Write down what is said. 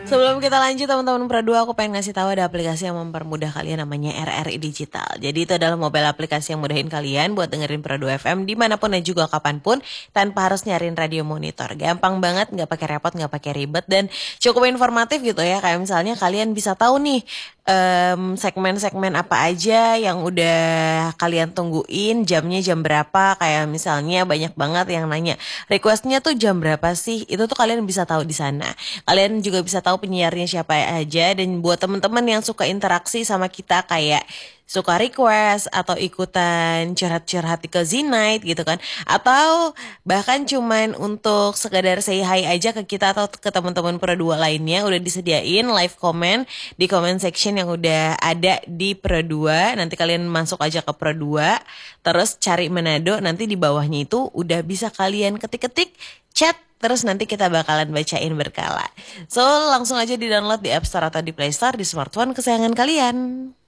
Sebelum kita lanjut teman-teman Pro 2, aku pengen ngasih tahu ada aplikasi yang mempermudah kalian namanya RRI Digital. Jadi itu adalah mobile aplikasi yang mudahin kalian buat dengerin Pro 2 FM dimanapun dan juga kapanpun tanpa harus nyariin radio monitor. Gampang banget, nggak pakai repot, nggak pakai ribet dan cukup informatif gitu ya. Kayak misalnya kalian bisa tahu nih segmen-segmen apa aja yang udah kalian tungguin, jamnya jam berapa. Kayak misalnya banyak banget yang nanya requestnya tuh jam berapa sih? Itu tuh kalian bisa tahu di sana. Kalian juga bisa tahu penyiarnya siapa aja dan buat teman-teman yang suka interaksi sama kita kayak suka request atau ikutan curhat-curhat di Cozy Night gitu kan, atau bahkan cuman untuk sekadar say hi aja ke kita atau ke teman-teman Pro 2 lainnya, udah disediain live comment di comment section yang udah ada di Pro 2. Nanti kalian masuk aja ke Pro 2 terus cari Manado, nanti di bawahnya itu udah bisa kalian ketik-ketik chat. Terus nanti kita bakalan bacain berkala. So langsung aja di download di App Store atau di Play Store di smartphone kesayangan kalian.